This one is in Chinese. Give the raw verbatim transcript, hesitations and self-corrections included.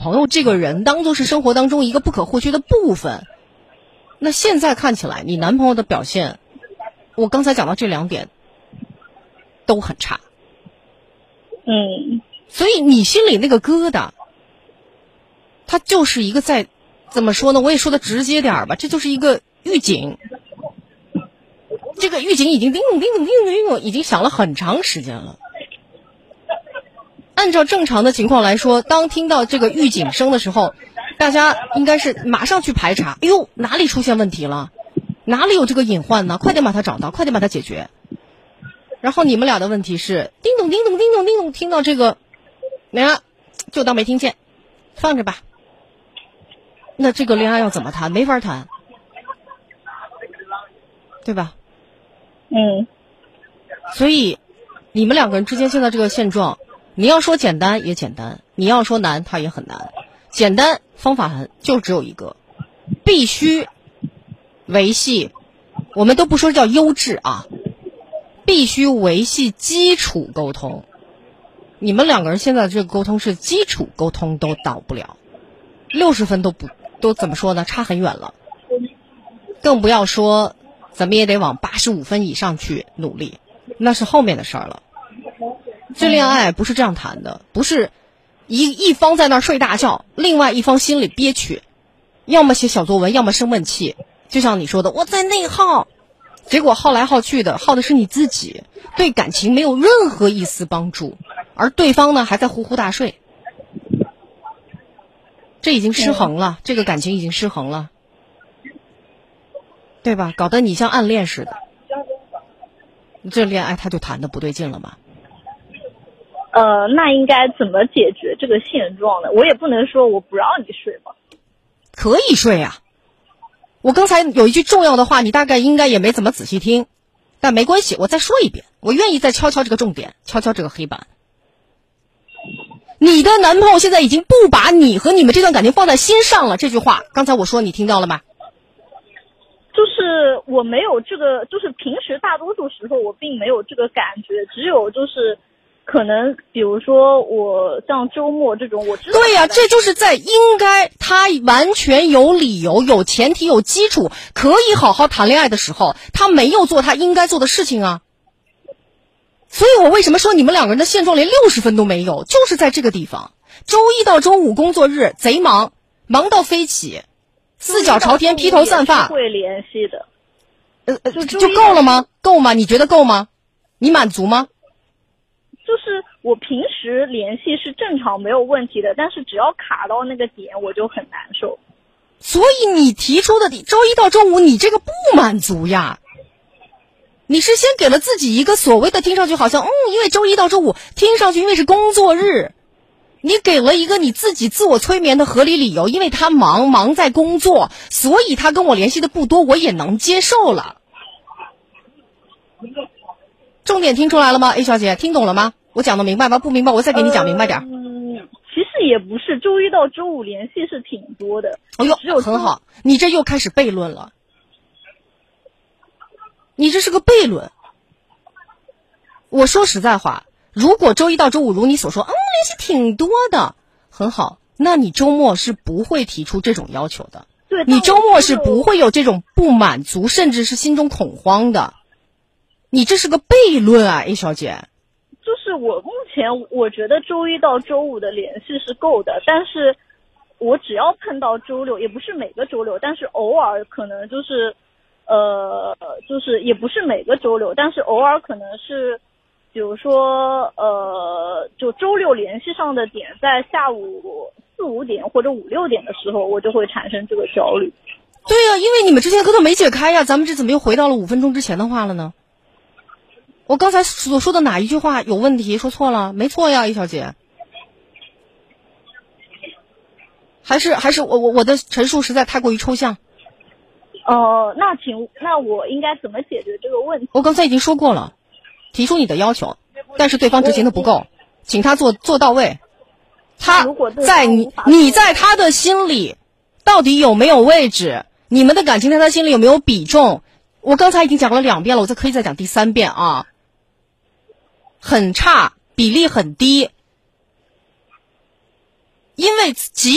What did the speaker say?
朋友这个人当作是生活当中一个不可或缺的部分。那现在看起来你男朋友的表现，我刚才讲到这两点都很差。 嗯， 所以你心里那个疙瘩，它就是一个在怎么说呢，我也说的直接点儿吧，这就是一个预警。这个预警已经叮咚叮咚叮咚叮咚已经响了很长时间了。按照正常的情况来说，当听到这个预警声的时候，大家应该是马上去排查，哎呦，哪里出现问题了，哪里有这个隐患呢，快点把它找到，快点把它解决。然后你们俩的问题是叮咚叮咚叮咚叮咚，听到这个哎呀就当没听见，放着吧。那这个恋爱要怎么谈？没法谈，对吧？ 嗯， 所以你们两个人之间现在这个现状，你要说简单也简单，你要说难它也很难。简单方法很就只有一个，必须维系，我们都不说叫优质啊，必须维系基础沟通。你们两个人现在这个沟通是基础沟通都到不了，六十分都不都怎么说呢？差很远了，更不要说咱们也得往八十五分以上去努力，那是后面的事儿了。这恋爱不是这样谈的，不是一一方在那儿睡大觉，另外一方心里憋屈，要么写小作文，要么生闷气。就像你说的，我在内耗，结果耗来耗去的，耗的是你自己，对感情没有任何一丝帮助，而对方呢还在呼呼大睡，这已经失衡了，这个感情已经失衡了，对吧？搞得你像暗恋似的，这恋爱他就谈的不对劲了嘛。 呃，那应该怎么解决这个现状呢？我也不能说我不让你睡吧。 可以睡啊。我刚才有一句重要的话，你大概应该也没怎么仔细听，但没关系，我再说一遍，我愿意再敲敲这个重点，敲敲这个黑板。你的男朋友现在已经不把你和你们这段感情放在心上了，这句话刚才我说你听到了吗？ 就是我没有这个，就是平时大多数时候我并没有这个感觉，只有就是可能比如说我像周末这种，我知道。 对呀、啊，这就是在应该他完全有理由、有前提、有基础，可以好好谈恋爱的时候，他没有做他应该做的事情啊。所以我为什么说你们两个人的现状连六十分都没有，就是在这个地方。周一到周五工作日贼忙，忙到飞起，四脚朝天，披头散发。 会联系的， 呃，就就够了吗？够吗？你觉得够吗？你满足吗？ 就是我平时联系是正常没有问题的，但是只要卡到那个点我就很难受。 所以你提出的周一到周五你这个不满足呀，你是先给了自己一个所谓的听上去好像嗯，因为周一到周五听上去因为是工作日，你给了一个你自己自我催眠的合理理由，因为他忙忙在工作，所以他跟我联系的不多，我也能接受了。重点听出来了吗 A 小姐，听懂了吗？我讲的明白吗？不明白我再给你讲明白点。 嗯，其实也不是，周一到周五联系是挺多的。 哎呦，很好，你这又开始悖论了，你这是个悖论。我说实在话，如果周一到周五如你所说，嗯，联系挺多的，很好，那你周末是不会提出这种要求的。 对， 你周末是不会有这种不满足，甚至是心中恐慌的。你这是个悖论啊 A 小姐。 就是我目前我觉得周一到周五的联系是够的，但是我只要碰到周六，也不是每个周六，但是偶尔可能就是呃就是也不是每个周六，但是偶尔可能是比如说呃就周六联系上的点在下午四五点或者五六点的时候，我就会产生这个焦虑。 对呀、啊，因为你们之前的疙瘩没解开呀，咱们这怎么又回到了五分钟之前的话了呢？我刚才所说的哪一句话有问题？说错了？没错呀 A 小姐。还是还是我我我的陈述实在太过于抽象。 呃，那请那我应该怎么解决这个问题？ 我刚才已经说过了，提出你的要求，但是对方执行的不够，请他做做到位。他在你你在他的心里到底有没有位置？你们的感情在他心里有没有比重？我刚才已经讲了两遍了，我再可以再讲第三遍啊。很差，比例很低，因为即